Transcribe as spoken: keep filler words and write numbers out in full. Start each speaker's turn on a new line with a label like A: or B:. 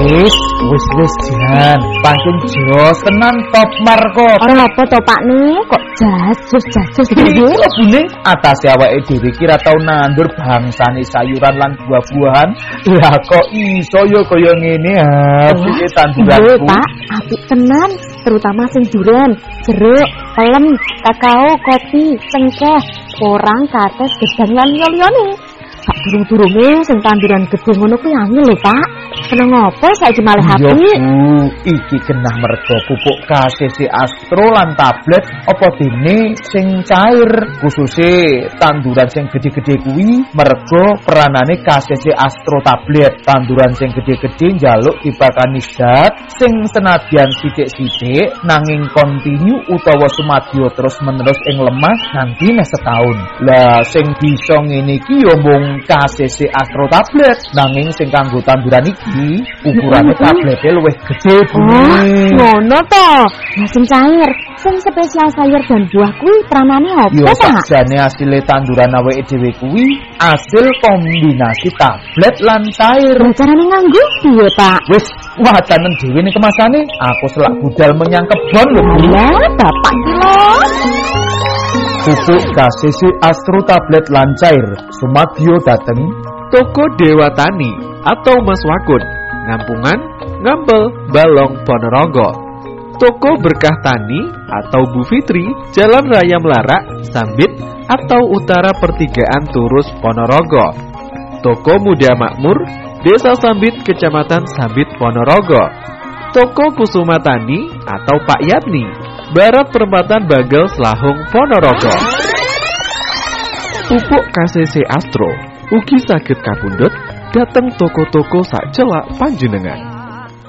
A: Wis, wis wis jan, pancen jos tenan top markot.
B: Ora apa to Pak nih, kok jasus-jasus iki.
A: Lebune atase awake dhewe kira tau nandur bangsane sayuran lan buah-buahan. Lah kok iso ya kaya ngene ha, piye tanduranku.
B: Lho Pak, apik tenan, terutama sing duren, jeruk, pelem, kakao, kopi, cengkeh, porang, kates, gedang lan liyane. Sak durung-durunge sing tanduran gedhe ngono kuwi angel lho Pak. Seneng ngopo saiki malih apik?
A: Yo Bu, iki genah merga pupuk K C C Astro lan tablet apa dene sing cair, khususe tanduran sing gedhe-gedhe kuwi merga peranane K C C Astro tablet. Tanduran sing gedhe-gedhe njaluk dipakani zat sing senadyan sithik-sithik nanging kontinu utawa sumadyo terus menerus ing lemah nganti mes setahun. Lah sing bisa ngene iki yo mung K C C Astro tablet, nanging sing kanggo tanduran iki ukurane tablete luwih gedhe Bu.
B: Oh, ngono to. Lah sing cair, sing spesial sayur dan buah kuwi pranane
A: Yo
B: opo Pak?
A: sakjane asile tanduran awake dhewe kuwi asil kombinasi tablet lan cair.
B: Lah carane nganggo piye Pak?
A: Wis wacanen dhewe ning kemasane, aku selak budal menyang kebon lho Bu.
B: Lah Bapak iki lho.
A: Pupuk K C C Astro tablet lan cair sumadyo dateng
C: Toko Dewa Tani atau Mas Wakun, Ngampungan, Ngampel, Balong, Ponorogo. Toko Berkah Tani atau Bu Fitri, Jalan Raya Melarak, Sambit atau Utara Pertigaan Turus, Ponorogo. Toko Muda Makmur, Desa Sambit, Kecamatan Sambit, Ponorogo. Toko Kusuma Tani atau Pak Yatni, Barat Perempatan Bagel, Selahung, Ponorogo. Pupuk K C C Astro ugi saged kapundhut dhateng toko-toko sak celak panjenengan.